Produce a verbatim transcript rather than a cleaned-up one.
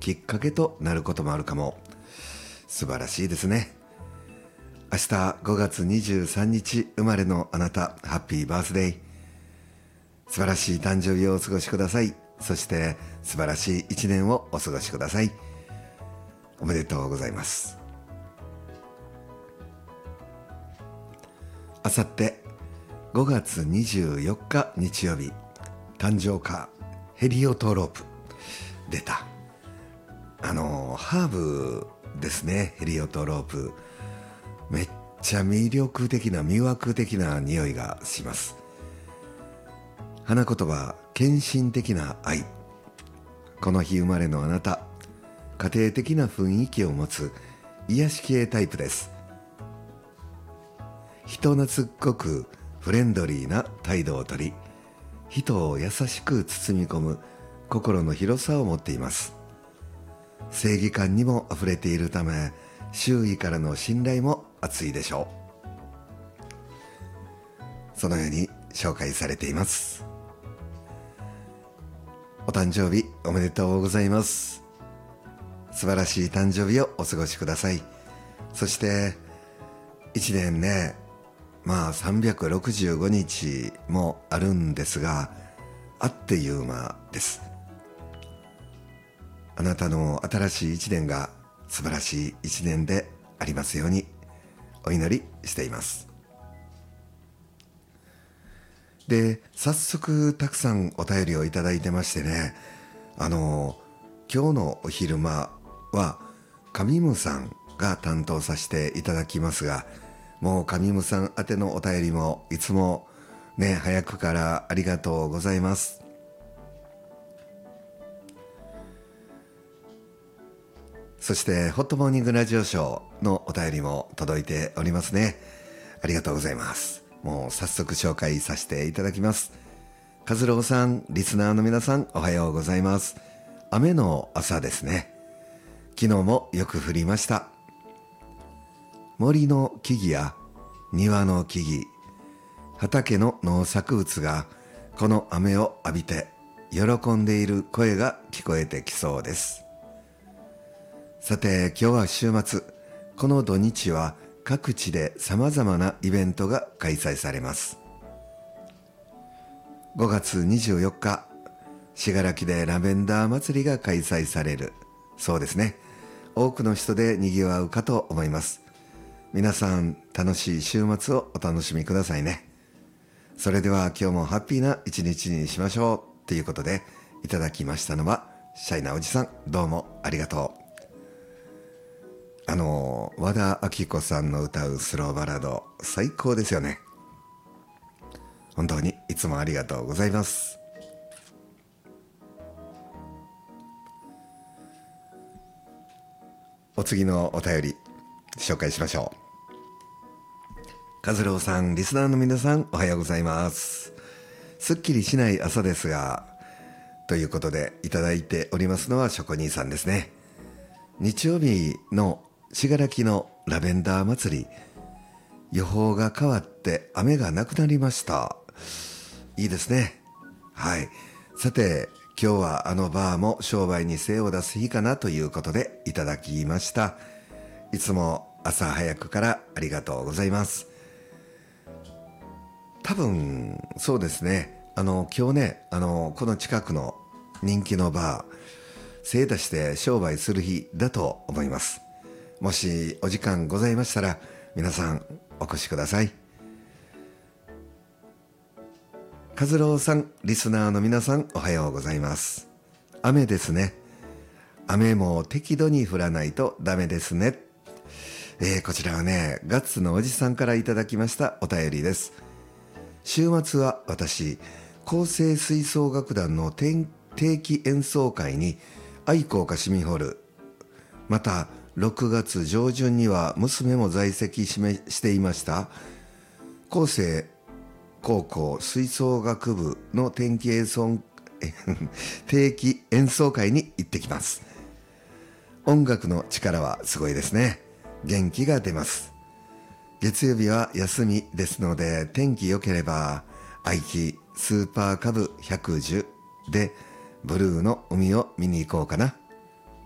きっかけとなることもあるかも。素晴らしいですね。明日ごがつにじゅうさんにち生まれのあなた、ハッピーバースデー。素晴らしい誕生日をお過ごしください。そして素晴らしい一年をお過ごしください。おめでとうございます。あさってごがつにじゅうよっか日曜日、誕生花ヘリオトロープ出た。あのハーブですね。ヘリオトロープ、めっちゃ魅力的な魅惑的な匂いがします。花言葉、献身的な愛。この日生まれのあなた、家庭的な雰囲気を持つ癒し系タイプです。人懐っこくフレンドリーな態度をとり、人を優しく包み込む心の広さを持っています。正義感にもあふれているため、周囲からの信頼も厚いでしょう。そのように紹介されています。お誕生日おめでとうございます。素晴らしい誕生日をお過ごしください。そして一年ね、まあさんびゃくろくじゅうごにちもあるんですが、あっという間です。あなたの新しい一年が素晴らしい一年でありますようにお祈りしています。で、早速たくさんお便りをいただいてましてね、あの今日のお昼間はカミムさんが担当させていただきますが、もうカミムさん宛てのお便りもいつもね、早くからありがとうございます。そしてホットモーニングラジオショーのお便りも届いておりますね。ありがとうございます。もう早速紹介させていただきます。カズローさん、リスナーの皆さん、おはようございます。雨の朝ですね。昨日もよく降りました。森の木々や庭の木々、畑の農作物がこの雨を浴びて喜んでいる声が聞こえてきそうです。さて、今日は週末、この土日は各地で様々なイベントが開催されます。ごがつにじゅうよっか、信楽でラベンダー祭りが開催されるそうですね。多くの人で賑わうかと思います。皆さん、楽しい週末をお楽しみくださいね。それでは今日もハッピーな一日にしましょうということで、いただきましたのはシャイなおじさん、どうもありがとう。あの和田アキ子さんの歌うスローバラード、最高ですよね。本当にいつもありがとうございます。お次のお便り紹介しましょう。カズローさん、リスナーの皆さん、おはようございます。すっきりしない朝ですが、ということでいただいておりますのはショコ兄さんですね。日曜日の信楽のラベンダー祭り、予報が変わって雨がなくなりました。いいですね。はい。さて、今日はあのバーも商売に精を出す日かなということでいただきました。いつも朝早くからありがとうございます。多分そうですね、あの今日ね、あのこの近くの人気のバー、精出して商売する日だと思います。もしお時間ございましたら皆さんお越しください。カズローさん、リスナーの皆さん、おはようございます。雨ですね。雨も適度に降らないとダメですね。えー、こちらはね、ガッツのおじさんからいただきましたお便りです。週末は私、厚生吹奏楽団の定期演奏会に愛好家市民ホール、またろくがつ上旬には娘も在籍しめしていました厚生高校吹奏楽部の定期演奏定期演奏会に行ってきます。音楽の力はすごいですね。元気が出ます。月曜日は休みですので、天気良ければ愛機スーパーカブひゃくじゅうでブルーの海を見に行こうかな。